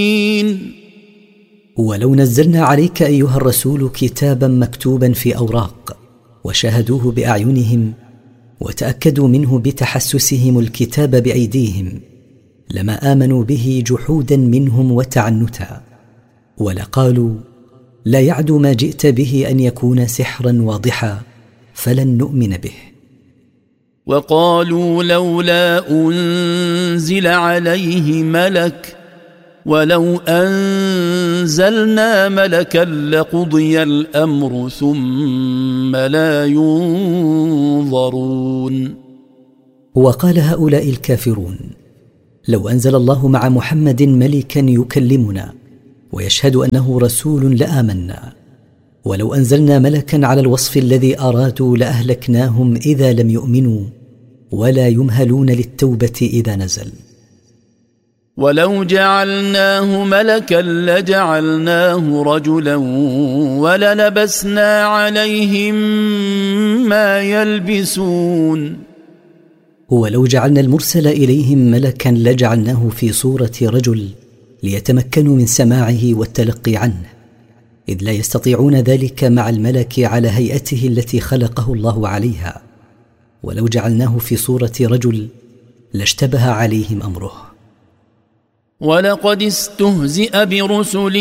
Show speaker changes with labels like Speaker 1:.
Speaker 1: ولو نزلنا عليك أيها الرسول كتابا مكتوبا في أوراق وشاهدوه بأعينهم وتأكدوا منه بتحسسهم الكتاب بأيديهم لما آمنوا به جحودا منهم وتعنتا، ولقالوا لا يعد ما جئت به أن يكون سحرا واضحا فلن نؤمن به.
Speaker 2: وقالوا لولا أنزل عليه ملك ولو أنزلنا ملكا لقضي الأمر ثم لا ينظرون.
Speaker 1: وقال هؤلاء الكافرون لو أنزل الله مع محمد ملكا يكلمنا ويشهد أنه رسول لآمنا، ولو أنزلنا ملكا على الوصف الذي أرادوا لأهلكناهم إذا لم يؤمنوا ولا يمهلون للتوبة إذا نزل.
Speaker 2: ولو جعلناه ملكا لجعلناه رجلا وللبسنا عليهم ما يلبسون.
Speaker 1: ولو جعلنا المرسل إليهم ملكا لجعلناه في صورة رجل ليتمكنوا من سماعه والتلقي عنه، إذ لا يستطيعون ذلك مع الملك على هيئته التي خلقه الله عليها، ولو جعلناه في صورة رجل لاشتبه عليهم أمره.
Speaker 2: ولقد استهزئ برسل